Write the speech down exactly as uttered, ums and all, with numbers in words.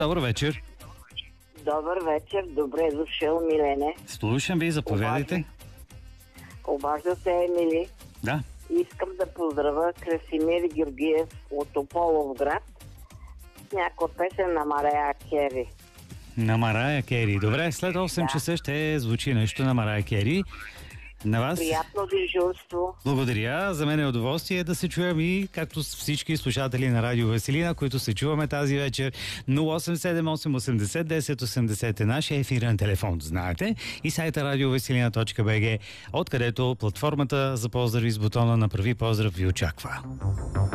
Добър вечер. Добър вечер, добре дошъл, Милене. Слушам ви, заповядайте. Обажда се Емили. Да. Искам да поздравя Красимир Георгиев от Тополовград с някоя песен на Мария Кери. На Марая Кери. Добре, след осем Да. часа ще звучи нещо на Марая Кери. На вас? Приятно дежурство. Благодаря. За мен е удоволствие да се чуем и както с всички слушатели на Радио Веселина, които се чуваме тази вечер. нула осем седем осем осемдесет десет осемдесет е нашия ефирен телефон, знаете. И сайта радиовеселина точка би джи, откъдето платформата за поздрави с бутона "Направи поздрав" ви очаква.